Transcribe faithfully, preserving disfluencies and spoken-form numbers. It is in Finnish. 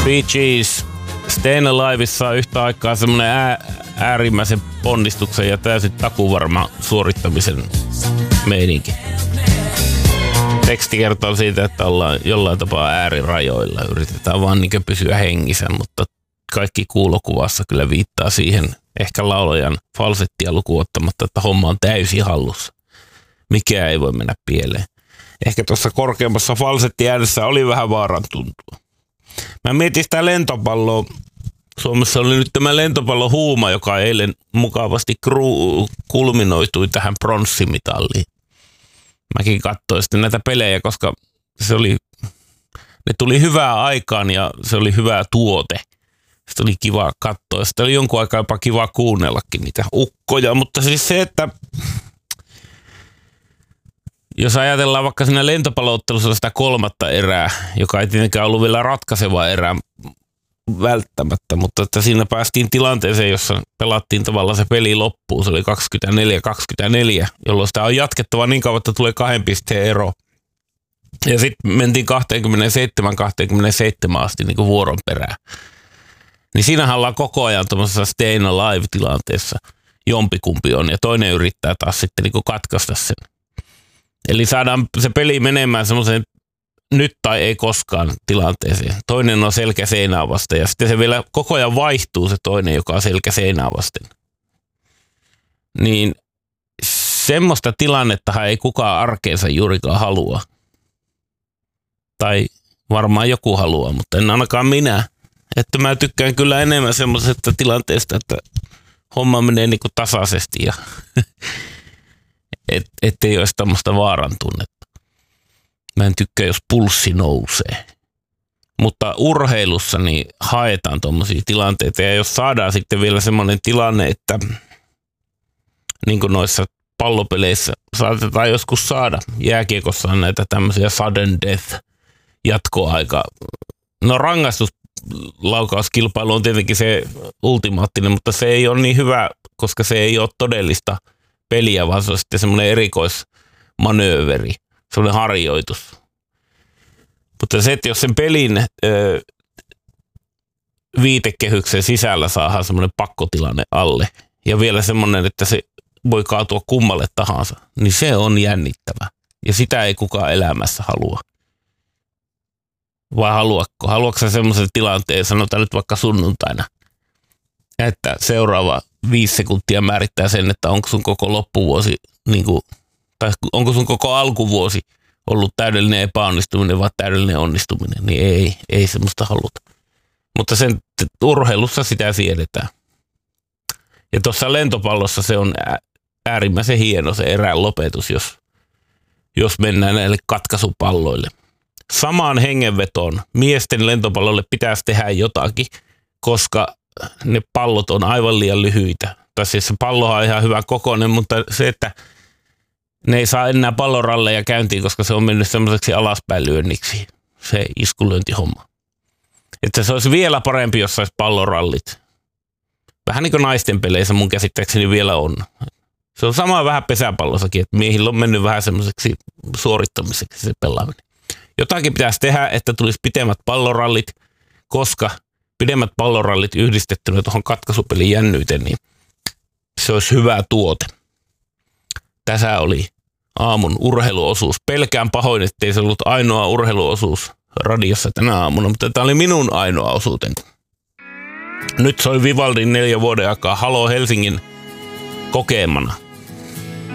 Bee Gees. Stayin' Aliveissa on yhtä aikaa semmoinen ää, äärimmäisen ponnistuksen ja täysin takuvarma suorittamisen meininki. Teksti kertoo siitä, että ollaan jollain tapaa äärirajoilla. Yritetään vaan niin pysyä hengissä, mutta kaikki kuulokuvassa kyllä viittaa siihen, ehkä laulajan falsettia lukuun ottamatta, että homma on täysin hallussa. Mikään ei voi mennä pieleen. Ehkä tuossa korkeammassa falsettiäänessä oli vähän vaaran tuntua. Mä mietin sitä lentopalloa. Suomessa oli nyt tämä lentopallohuuma, joka eilen mukavasti kru- kulminoitui tähän pronssimitalliin. Mäkin katsoin sitten näitä pelejä, koska se oli, ne tuli hyvää aikaan ja se oli hyvä tuote. Sitten oli kiva katsoa. Sitten oli jonkun aikaa jopa kiva kuunnellakin niitä ukkoja, mutta siis se, että jos ajatellaan vaikka siinä lentopalloottelussa sitä kolmatta erää, joka ei tietenkään ollut vielä ratkaiseva erää välttämättä, mutta että siinä päästiin tilanteeseen, jossa pelattiin tavallaan se peli loppuun. Se oli kaksikymmentäneljä kaksikymmentäneljä, jolloin sitä on jatkettava niin kauan, että tulee kahden pisteen ero. Ja sitten mentiin kaksikymmentäseitsemän kaksikymmentäseitsemän asti niin kuin vuoron perään. Niin siinähän ollaan koko ajan tuollaisessa Stayin' Alive-tilanteessa. Jompikumpi on ja toinen yrittää taas sitten niin kuin katkaista sen. Eli saadaan se peli menemään semmoiseen nyt tai ei koskaan tilanteeseen. Toinen on selkä seinää vasten ja sitten se vielä koko ajan vaihtuu se toinen, joka on selkä seinää vasten. Niin semmoista tilannettahan ei kukaan arkeensa juurikaan halua. Tai varmaan joku haluaa, mutta en ainakaan minä. Että mä tykkään kyllä enemmän semmoisesta tilanteesta, että homma menee niinku tasaisesti ja et, ettei olisi tämmöistä vaaran tunnetta. Mä en tykkää, jos pulssi nousee. Mutta urheilussa niin haetaan tommosia tilanteita ja jos saadaan sitten vielä semmoinen tilanne, että niin kuin noissa pallopeleissä saatetaan joskus saada. Jääkiekossa on näitä tämmöisiä sudden death jatkoaika. No rangaistuslaukauskilpailu on tietenkin se ultimaattinen, mutta se ei ole niin hyvä, koska se ei ole todellista peliä, vaan se on sitten semmoinen erikoismanööveri, semmoinen harjoitus. Mutta se, että jos sen pelin ö, viitekehyksen sisällä saadaan semmoinen pakkotilanne alle ja vielä semmoinen, että se voi kaatua kummalle tahansa, niin se on jännittävä. Ja sitä ei kukaan elämässä halua. Vai haluatko? Haluatko sä semmoisen tilanteen, sanotaan nyt vaikka sunnuntaina, että seuraava viisi sekuntia määrittää sen, että onko sun koko loppuvuosi, niin kuin, tai onko sun koko alkuvuosi ollut täydellinen epäonnistuminen vai täydellinen onnistuminen, niin ei, ei semmoista haluta. Mutta sen urheilussa sitä siedetään. Ja tuossa lentopallossa se on äärimmäisen hieno se erään lopetus, jos, jos mennään näille katkaisupalloille. Samaan hengenvetoon miesten lentopallolle pitäisi tehdä jotakin, koska ne pallot on aivan liian lyhyitä. Tai siis se pallohan on ihan hyvä kokoinen, mutta se, että ne ei saa enää palloralleja käyntiin, koska se on mennyt semmoiseksi alaspäin lyönniksi, se iskulyöntihomma. Että se olisi vielä parempi, jos saisi pallorallit. Vähän niin kuin naisten peleissä mun käsittääkseni vielä on. Se on sama vähän pesäpallossakin, että miehillä on mennyt vähän semmoiseksi suorittamiseksi se pelaaminen. Jotakin pitäisi tehdä, että tulisi pitemmät pallorallit, koska pidemmät pallorallit yhdistettynä tuohon katkaisupelin jännyyteen, niin se olisi hyvä tuote. Tässä oli aamun urheiluosuus. Pelkään pahoin, ettei se ollut ainoa urheiluosuus radiossa tänä aamuna, mutta tämä oli minun ainoa osuuteni. Nyt soi Vivaldin neljä vuoden aikaa Halo Helsingin kokeemana.